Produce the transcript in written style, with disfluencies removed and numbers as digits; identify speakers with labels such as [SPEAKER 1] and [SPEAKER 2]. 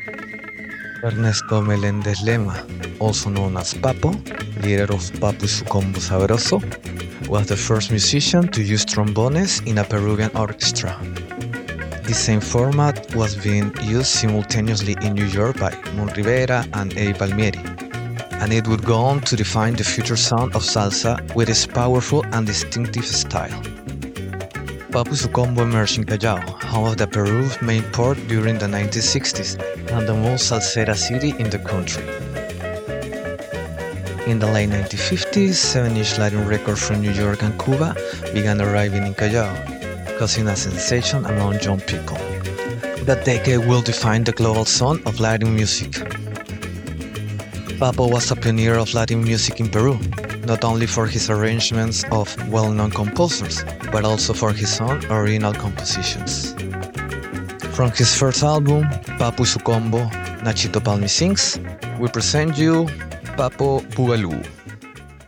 [SPEAKER 1] Ernesto Meléndez Lema, also known as Papo, leader of Papo y su Combo Sabroso, was the first musician to use trombones in a Peruvian orchestra. The same format was being used simultaneously in New York by Mon Rivera and Eddie Palmieri, and it would go on to define the future sound of salsa with its powerful and distinctive style. Papo y su Combo emerged in Callao, home of the Peru's main port during the 1960s and the most salsera city in the country. In the late 1950s, 7-inch Latin records from New York and Cuba began arriving in Callao, causing a sensation among young people. That decade will define the global sound of Latin music. Papo was a pioneer of Latin music in Peru, not only for his arrangements of well-known composers, but also for his own original compositions. From his first album, Papo y su Combo, Nachito Palmi Sings, we present you Papo Boogaloo.